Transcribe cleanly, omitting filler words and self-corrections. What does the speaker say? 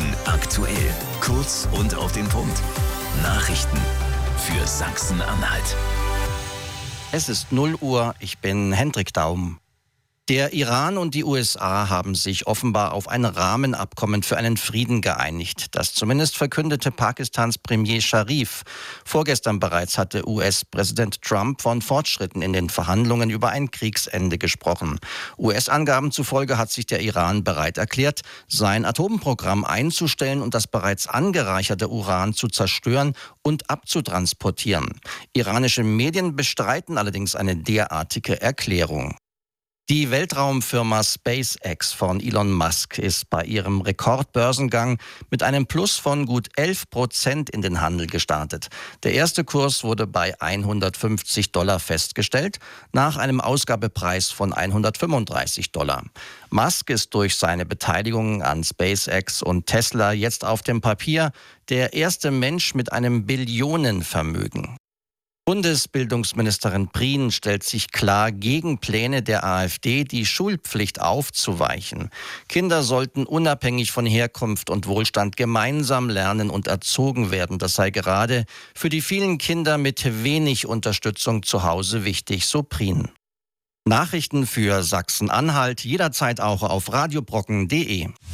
Aktuell. Kurz und auf den Punkt. Nachrichten für Sachsen-Anhalt. Es ist 0 Uhr, ich bin Hendrik Daum. Der Iran und die USA haben sich offenbar auf ein Rahmenabkommen für einen Frieden geeinigt. Das zumindest verkündete Pakistans Premier Sharif. Vorgestern bereits hatte US-Präsident Trump von Fortschritten in den Verhandlungen über ein Kriegsende gesprochen. US-Angaben zufolge hat sich der Iran bereit erklärt, sein Atomprogramm einzustellen und das bereits angereicherte Uran zu zerstören und abzutransportieren. Iranische Medien bestreiten allerdings eine derartige Erklärung. Die Weltraumfirma SpaceX von Elon Musk ist bei ihrem Rekordbörsengang mit einem Plus von gut 11% in den Handel gestartet. Der erste Kurs wurde bei $150 festgestellt, nach einem Ausgabepreis von $135. Musk ist durch seine Beteiligung an SpaceX und Tesla jetzt auf dem Papier der erste Mensch mit einem Billionenvermögen. Bundesbildungsministerin Prien stellt sich klar gegen Pläne der AfD, die Schulpflicht aufzuweichen. Kinder sollten unabhängig von Herkunft und Wohlstand gemeinsam lernen und erzogen werden. Das sei gerade für die vielen Kinder mit wenig Unterstützung zu Hause wichtig, so Prien. Nachrichten für Sachsen-Anhalt jederzeit auch auf radiobrocken.de.